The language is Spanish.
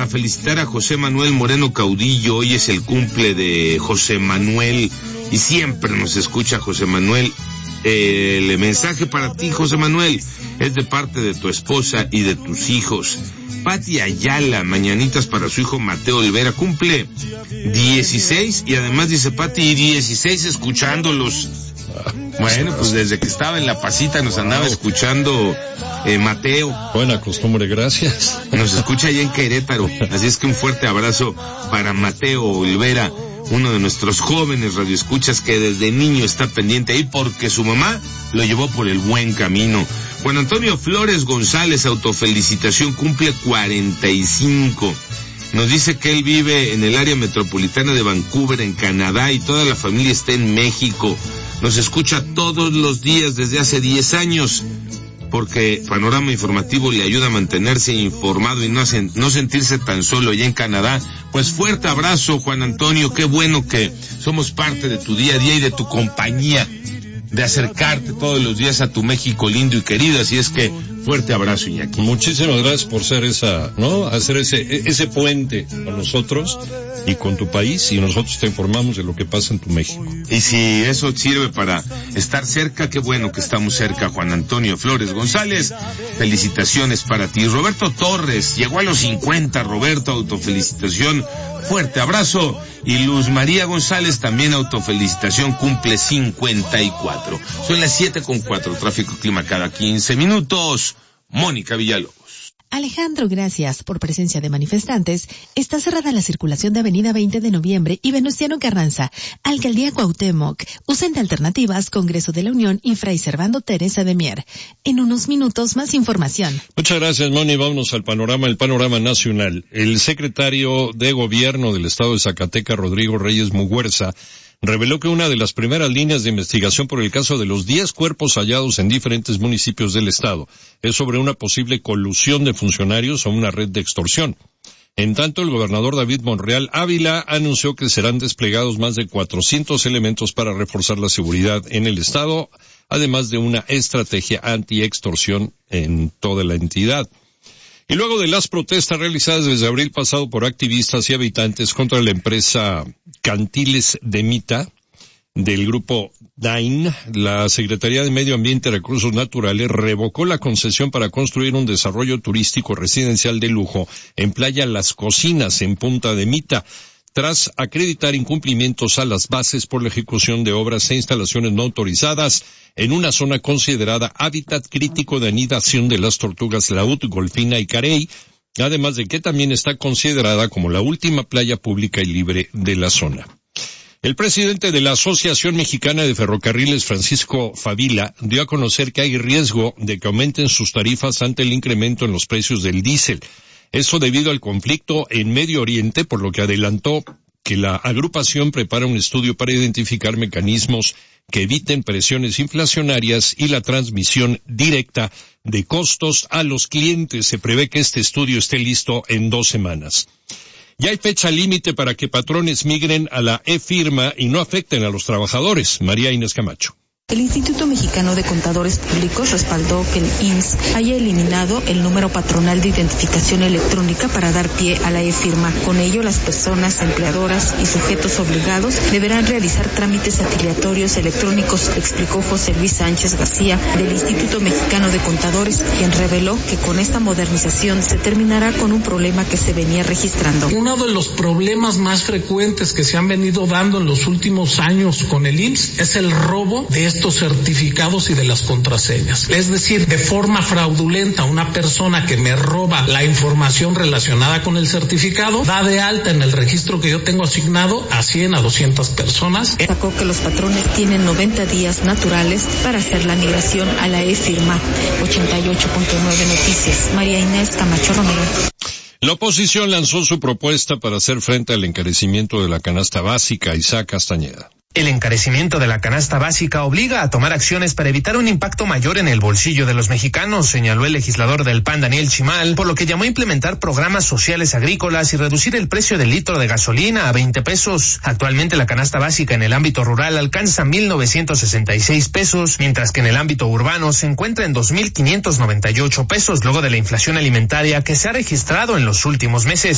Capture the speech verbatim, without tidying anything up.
felicitar a José Manuel Moreno Caudillo. Hoy es el cumple de José Manuel y siempre nos escucha José Manuel. El mensaje para ti, José Manuel, es de parte de tu esposa y de tus hijos. Pati Ayala, mañanitas para su hijo Mateo Olvera, cumple dieciséis y además dice Pati, y dieciséis escuchándolos. Bueno, pues desde que estaba en La Pasita nos andaba escuchando eh, Mateo. Buena costumbre, gracias. Nos escucha allá en Querétaro, así es que un fuerte abrazo para Mateo Olvera, uno de nuestros jóvenes radioescuchas que desde niño está pendiente ahí porque su mamá lo llevó por el buen camino. Juan Antonio Flores González, autofelicitación, cumple cuarenta y cinco. Nos dice que él vive en el área metropolitana de Vancouver, en Canadá, y toda la familia está en México. Nos escucha todos los días desde hace diez años, porque Panorama Informativo le ayuda a mantenerse informado y no, sen- no sentirse tan solo allá en Canadá. Pues fuerte abrazo, Juan Antonio, qué bueno que somos parte de tu día a día y de tu compañía, de acercarte todos los días a tu México lindo y querido, así es que fuerte abrazo, Iñaki. Muchísimas gracias por ser esa, ¿no? Hacer ese, ese puente con nosotros y con tu país, y nosotros te informamos de lo que pasa en tu México. Y si eso sirve para estar cerca, qué bueno que estamos cerca, Juan Antonio Flores González. Felicitaciones para ti. Roberto Torres, llegó a los cincuenta, Roberto, autofelicitación, fuerte abrazo. Y Luz María González, también autofelicitación, cumple cincuenta y cuatro. Son las siete con cuatro, tráfico clima cada quince minutos. Mónica Villalobos. Alejandro, gracias por presencia de manifestantes. Está cerrada la circulación de Avenida veinte de Noviembre y Venustiano Carranza. Alcaldía Cuauhtémoc. Usen de alternativas Congreso de la Unión y Fray Servando Teresa de Mier. En unos minutos más información. Muchas gracias, Moni. Vámonos al panorama, el panorama nacional. El secretario de Gobierno del Estado de Zacatecas, Rodrigo Reyes Muguerza, reveló que una de las primeras líneas de investigación por el caso de los diez cuerpos hallados en diferentes municipios del estado es sobre una posible colusión de funcionarios o una red de extorsión. En tanto, el gobernador David Monreal Ávila anunció que serán desplegados más de cuatrocientos elementos para reforzar la seguridad en el estado, además de una estrategia anti-extorsión en toda la entidad. Y luego de las protestas realizadas desde abril pasado por activistas y habitantes contra la empresa Cantiles de Mita del grupo Dain, la Secretaría de Medio Ambiente y Recursos Naturales revocó la concesión para construir un desarrollo turístico residencial de lujo en Playa Las Cocinas, en Punta de Mita, tras acreditar incumplimientos a las bases por la ejecución de obras e instalaciones no autorizadas en una zona considerada hábitat crítico de anidación de las tortugas laúd, golfina y carey, además de que también está considerada como la última playa pública y libre de la zona. El presidente de la Asociación Mexicana de Ferrocarriles, Francisco Favila, dio a conocer que hay riesgo de que aumenten sus tarifas ante el incremento en los precios del diésel. Eso debido al conflicto en Medio Oriente, por lo que adelantó que la agrupación prepara un estudio para identificar mecanismos que eviten presiones inflacionarias y la transmisión directa de costos a los clientes. Se prevé que este estudio esté listo en dos semanas. Ya hay fecha límite para que patrones migren a la e-firma y no afecten a los trabajadores. María Inés Camacho. El Instituto Mexicano de Contadores Públicos respaldó que el I M S S haya eliminado el número patronal de identificación electrónica para dar pie a la e-firma. Con ello, las personas empleadoras y sujetos obligados deberán realizar trámites afiliatorios electrónicos, explicó José Luis Sánchez García del Instituto Mexicano de Contadores, quien reveló que con esta modernización se terminará con un problema que se venía registrando. Uno de los problemas más frecuentes que se han venido dando en los últimos años con el I M S S es el robo de estos estos certificados y de las contraseñas. Es decir, de forma fraudulenta, una persona que me roba la información relacionada con el certificado da de alta en el registro que yo tengo asignado a cien a doscientas personas. Destacó que los patrones tienen noventa días naturales para hacer la migración a la e-firma. ochenta y ocho punto nueve Noticias. María Inés Camacho Romero. La oposición lanzó su propuesta para hacer frente al encarecimiento de la canasta básica. Isaac Castañeda. El encarecimiento de la canasta básica obliga a tomar acciones para evitar un impacto mayor en el bolsillo de los mexicanos, señaló el legislador del P A N, Daniel Chimal, por lo que llamó a implementar programas sociales agrícolas y reducir el precio del litro de gasolina a veinte pesos. Actualmente la canasta básica en el ámbito rural alcanza mil novecientos sesenta y seis pesos, mientras que en el ámbito urbano se encuentra en dos mil quinientos noventa y ocho pesos, luego de la inflación alimentaria que se ha registrado en los últimos meses.